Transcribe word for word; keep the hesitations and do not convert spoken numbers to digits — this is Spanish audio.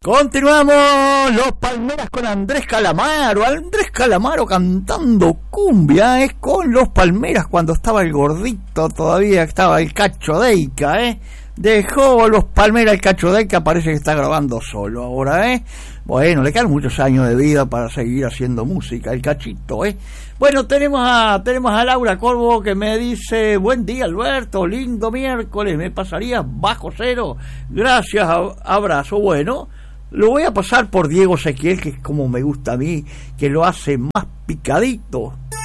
Continuamos Los Palmeras con Andrés Calamaro. Andrés Calamaro cantando cumbia, ¿eh? Con Los Palmeras cuando estaba el gordito, todavía estaba el Cacho Deica, ¿eh? Dejó Los Palmeras el Cacho Deica, parece que está grabando solo ahora, ¿eh? Bueno, le quedan muchos años de vida para seguir haciendo música, el Cachito, ¿eh? Bueno, tenemos a tenemos a Laura Corvo que me dice: buen día, Alberto, lindo miércoles, me pasarías bajo cero. Gracias, abrazo. Bueno, lo voy a pasar por Diego Ezequiel, que es como me gusta a mí, que lo hace más picadito.